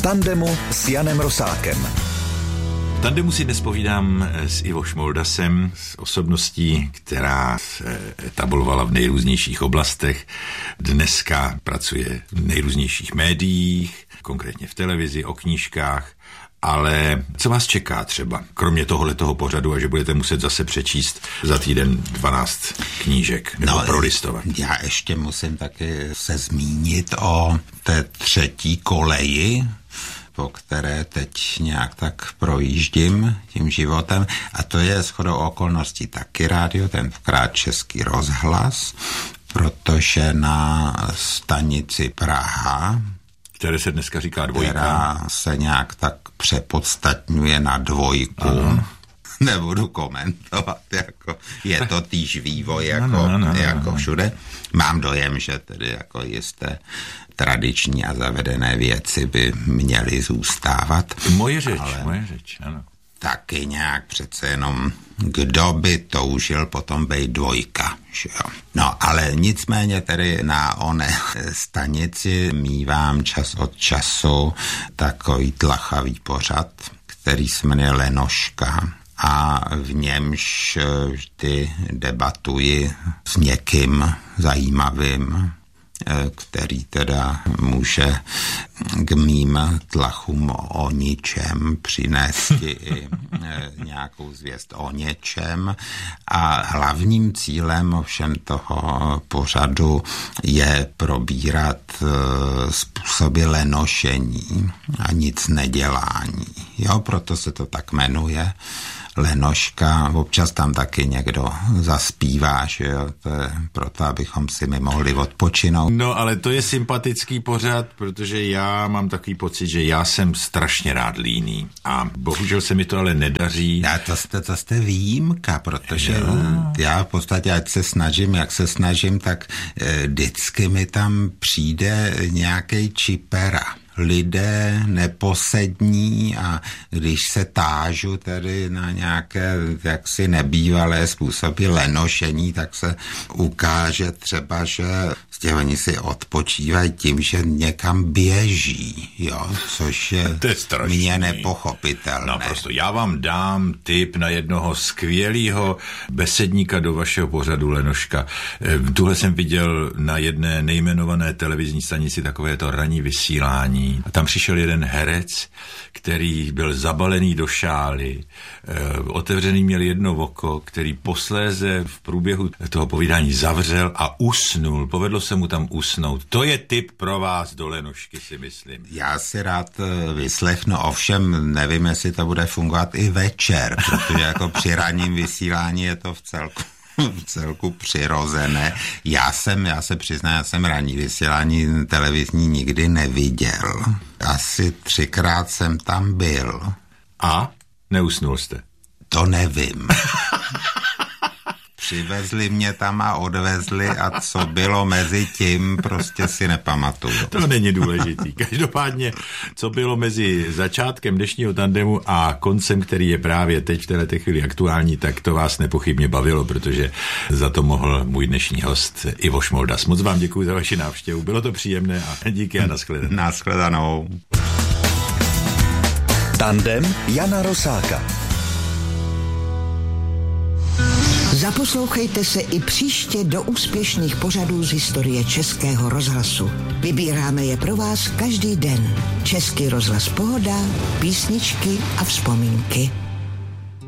tandemu s Janem Rosákem. V tandemu si dnes povídám s Ivo Šmoldasem, s osobností, která se etablovala v nejrůznějších oblastech. Dneska pracuje v nejrůznějších médiích, konkrétně v televizi, o knížkách. Ale co vás čeká třeba, kromě tohoto pořadu, a že budete muset zase přečíst za týden 12 knížek, nebo prolistovat? Já ještě musím taky se zmínit o té třetí koleji, po které teď nějak tak projíždím tím životem, a to je shodou okolností taky rádio, tentokrát Český rozhlas, protože na stanici Praha, které se dneska říká Dvojka, která se nějak tak přepodstatňuje na Dvojku. Ano. Nebudu komentovat, jako je to týž vývoj, jako všude. Mám dojem, že tedy jako jisté tradiční a zavedené věci by měly zůstávat. Moje řeč, ano. Taky nějak přece jenom, kdo by toužil potom být Dvojka, že jo. No, ale nicméně tedy na oné stanici mívám čas od času takový tlachavý pořad, který se jmenuje Lenoška, a v němž vždy debatuji s někým zajímavým, který teda může k mým tlachům o ničem přinést i nějakou zvěst o něčem. A hlavním cílem ovšem toho pořadu je probírat způsoby lenošení a nic nedělání. Jo, proto se to tak jmenuje. Lenoška, občas tam taky někdo zaspívá, že jo, to je proto, abychom si my mohli odpočinout. No, ale to je sympatický pořad, protože já mám takový pocit, že já jsem strašně rád líný a bohužel se mi to ale nedaří. To jste výjimka, protože já v podstatě, ať se snažím, jak se snažím, tak vždycky mi tam přijde nějaký čipera. Lidé neposední, a když se tážu tedy na nějaké jaksi nebývalé způsoby lenošení, tak se ukáže třeba, že oni si odpočívají tím, že někam běží, jo, což je mně nepochopitelné. Naprosto. Já vám dám tip na jednoho skvělého besedníka do vašeho pořadu Lenoška. Tuhle jsem viděl na jedné nejmenované televizní stanici takovéto ranní vysílání. A tam přišel jeden herec, který byl zabalený do šály, otevřený měl jedno oko, který posléze v průběhu toho povídání zavřel a usnul. Povedlo se mu tam usnout. To je tip pro vás do Lenošky, si myslím. Já si rád vyslechnu, ovšem nevím, jestli to bude fungovat i večer, protože jako při ranním vysílání je to v celku přirozené. Já se přiznám, já jsem ranní vysílání televizní nikdy neviděl. Asi 3krát jsem tam byl. A? Neusnul jste? To nevím. Přivezli mě tam a odvezli, a co bylo mezi tím, prostě si nepamatuju. To není důležitý. Každopádně, co bylo mezi začátkem dnešního tandemu a koncem, který je právě teď v této chvíli aktuální, tak to vás nepochybně bavilo, protože za to mohl můj dnešní host Ivo Šmoldas. Moc vám děkuji za vaši návštěvu. Bylo to příjemné a díky a nashledanou. Nashledanou. Tandem Jana Rosáka. Zaposlouchejte se i příště do úspěšných pořadů z historie Českého rozhlasu. Vybíráme je pro vás každý den. Český rozhlas Pohoda, písničky a vzpomínky.